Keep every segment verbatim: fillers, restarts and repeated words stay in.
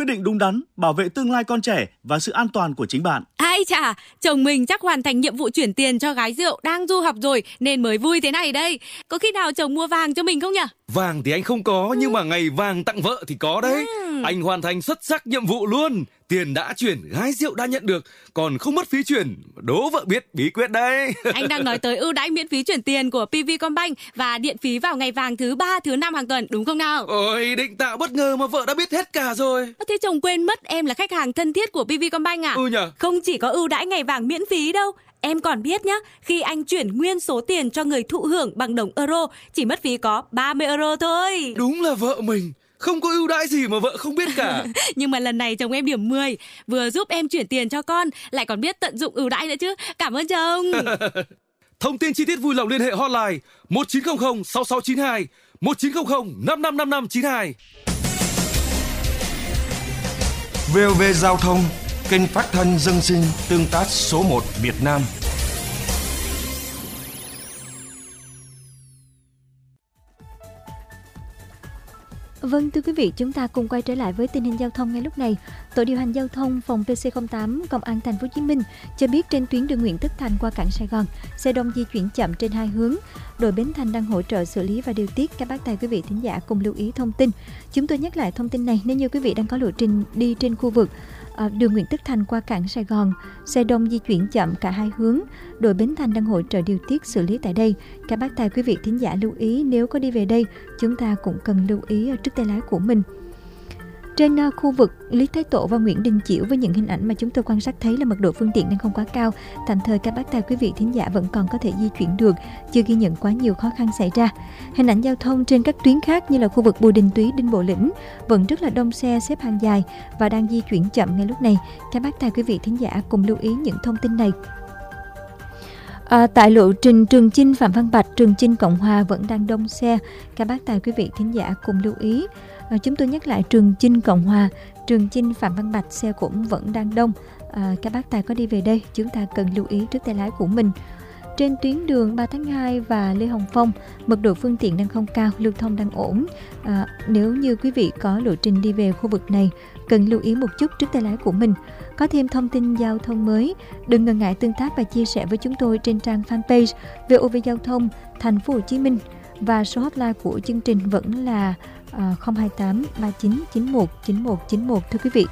quyết định đúng đắn, bảo vệ tương lai con trẻ và sự an toàn của chính bạn. Ai chà, chồng mình chắc hoàn thành nhiệm vụ chuyển tiền cho gái rượu đang du học rồi nên mới vui thế này đây. Có khi nào chồng mua vàng cho mình không nhỉ? Vàng thì anh không có, nhưng mà ngày vàng tặng vợ thì có đấy. Ừ. Anh hoàn thành xuất sắc nhiệm vụ luôn. Tiền đã chuyển, gái rượu đã nhận được, còn không mất phí chuyển. Đố vợ biết bí quyết đấy. Anh đang nói tới ưu đãi miễn phí chuyển tiền của pê vê Combank và điện phí vào ngày vàng thứ ba, thứ năm hàng tuần, đúng không nào? Ôi, định tạo bất ngờ mà vợ đã biết hết cả rồi. Thế chồng quên mất em là khách hàng thân thiết của pê vê Combank à? Ừ nhờ. Không chỉ có ưu đãi ngày vàng miễn phí đâu. Em còn biết nhá, khi anh chuyển nguyên số tiền cho người thụ hưởng bằng đồng euro, chỉ mất phí có ba mươi euro thôi. Đúng là vợ mình. Không có ưu đãi gì mà vợ không biết cả. Nhưng mà lần này chồng em điểm mười, vừa giúp em chuyển tiền cho con, lại còn biết tận dụng ưu đãi nữa chứ. Cảm ơn chồng. Thông tin chi tiết vui lòng liên hệ hotline một chín không không sáu sáu chín hai, một chín không không năm năm năm năm chín hai. vê o vê Giao thông, kênh phát thanh dân sinh tương tác số một Việt Nam. Vâng, thưa quý vị, chúng ta cùng quay trở lại với tình hình giao thông ngay lúc này. Tổ điều hành giao thông phòng pê xê không tám Công an Thành phố Hồ Chí Minh cho biết trên tuyến đường Nguyễn Tất Thành qua cảng Sài Gòn, xe đông di chuyển chậm trên hai hướng. Đội Bến Thành đang hỗ trợ xử lý và điều tiết. Các bác tài quý vị thính giả cùng lưu ý thông tin. Chúng tôi nhắc lại thông tin này nếu như quý vị đang có lộ trình đi trên khu vực À, đường Nguyễn Tất Thành qua cảng Sài Gòn, xe đông di chuyển chậm cả hai hướng. Đội Bến Thành đang hỗ trợ điều tiết xử lý tại đây. Các bác tài quý vị thính giả lưu ý, nếu có đi về đây, chúng ta cũng cần lưu ý ở trước tay lái của mình. Trên uh, khu vực Lý Thái Tổ và Nguyễn Đình Chiểu, với những hình ảnh mà chúng tôi quan sát thấy là mật độ phương tiện đang không quá cao, tạm thời các bác tài quý vị thính giả vẫn còn có thể di chuyển được, chưa ghi nhận quá nhiều khó khăn xảy ra. Hình ảnh giao thông trên các tuyến khác như là khu vực Bùi Đình Túy, Đinh Bộ Lĩnh vẫn rất là đông xe xếp hàng dài và đang di chuyển chậm ngay lúc này. Các bác tài quý vị thính giả cùng lưu ý những thông tin này. À, tại lộ trình Trường Chinh Phạm Văn Bạch, Trường Chinh Cộng Hòa vẫn đang đông xe. Các bác tài quý vị thính giả cùng lưu ý. À, chúng tôi nhắc lại Trường Chinh Cộng Hòa, Trường Chinh Phạm Văn Bạch xe cũng vẫn đang đông. À, các bác tài có đi về đây, chúng ta cần lưu ý trước tay lái của mình. Trên tuyến đường ba tháng hai và Lê Hồng Phong, mật độ phương tiện đang không cao, lưu thông đang ổn. À, nếu như quý vị có lộ trình đi về khu vực này, cần lưu ý một chút trước tay lái của mình. Có thêm thông tin giao thông mới, đừng ngần ngại tương tác và chia sẻ với chúng tôi trên trang fanpage vê o vê Giao thông Thành phố Hồ Chí Minh, và số hotline của chương trình vẫn là uh, không hai tám ba chín chín một chín một chín một. Thưa quý vị,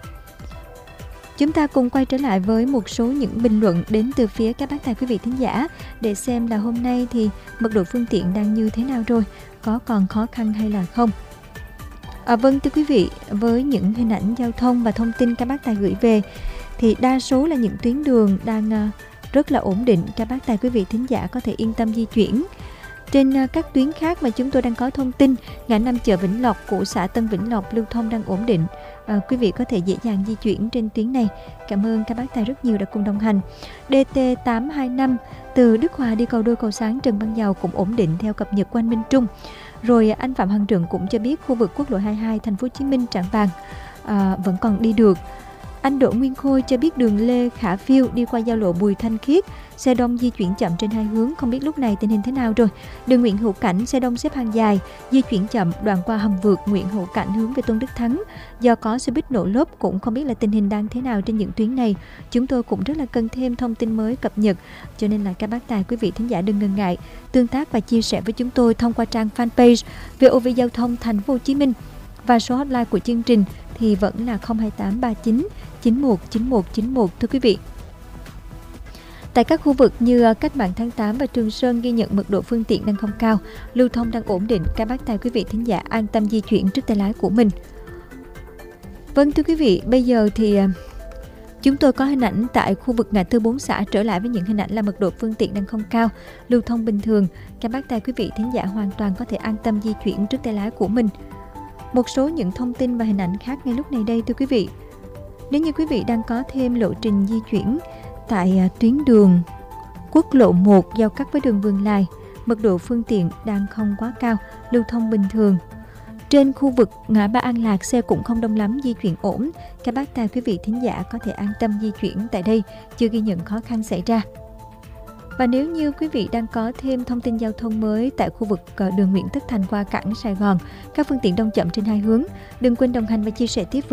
chúng ta cùng quay trở lại với một số những bình luận đến từ phía các bác tài quý vị thính giả để xem là hôm nay thì mật độ phương tiện đang như thế nào rồi, có còn khó khăn hay là không. À, vâng thưa quý vị, với những hình ảnh giao thông và thông tin các bác tài gửi về thì đa số là những tuyến đường đang uh, rất là ổn định, các bác tài quý vị thính giả có thể yên tâm di chuyển. Trên uh, các tuyến khác mà chúng tôi đang có thông tin, ngã năm chợ Vĩnh Lộc của xã Tân Vĩnh Lộc lưu thông đang ổn định. À, quý vị có thể dễ dàng di chuyển trên tuyến này. Cảm ơn các bác tài rất nhiều đã cùng đồng hành. đê tê tám hai năm từ Đức Hòa đi cầu Đôi Cầu Sáng Trần Văn Dầu cũng ổn định theo cập nhật của anh Minh Trung. Rồi anh Phạm Hằng Trượng cũng cho biết khu vực quốc lộ hai mươi hai Thành phố Hồ Chí Minh Trảng Bàng à, vẫn còn đi được. Anh Đỗ Nguyên Khôi cho biết đường Lê Khả Phiêu đi qua giao lộ Bùi Thanh Khiết, xe đông di chuyển chậm trên hai hướng, không biết lúc này tình hình thế nào rồi. Đường Nguyễn Hữu Cảnh, xe đông xếp hàng dài, di chuyển chậm đoạn qua hầm vượt Nguyễn Hữu Cảnh hướng về Tôn Đức Thắng. Do có xe buýt nổ lốp, cũng không biết là tình hình đang thế nào trên những tuyến này. Chúng tôi cũng rất là cần thêm thông tin mới cập nhật, cho nên là các bác tài quý vị thính giả đừng ngần ngại tương tác và chia sẻ với chúng tôi thông qua trang fanpage vê o vê Giao thông Thành phố Hồ Chí Minh, và số hotline của chương trình thì vẫn là không hai tám ba chín chín một chín một chín một. Thưa quý vị, tại các khu vực như Cách Mạng Tháng tám và Trường Sơn ghi nhận mật độ phương tiện đang không cao, lưu thông đang ổn định, các bác tài quý vị thính giả an tâm di chuyển trước tay lái của mình. Vâng thưa quý vị, bây giờ thì chúng tôi có hình ảnh tại khu vực ngã tư bốn xã, trở lại với những hình ảnh là mật độ phương tiện đang không cao, lưu thông bình thường, các bác tài quý vị thính giả hoàn toàn có thể an tâm di chuyển trước tay lái của mình. Một số những thông tin và hình ảnh khác ngay lúc này đây thưa quý vị. Nếu như quý vị đang có thêm lộ trình di chuyển tại tuyến đường quốc lộ một giao cắt với đường Vườn Lài, mật độ phương tiện đang không quá cao, lưu thông bình thường. Trên khu vực ngã ba An Lạc, xe cũng không đông lắm, di chuyển ổn. Các bác tài quý vị thính giả có thể an tâm di chuyển tại đây, chưa ghi nhận khó khăn xảy ra. Và nếu như quý vị đang có thêm thông tin giao thông mới tại khu vực đường Nguyễn Tất Thành qua cảng Sài Gòn, các phương tiện đông chậm trên hai hướng, đừng quên đồng hành và chia sẻ tiếp với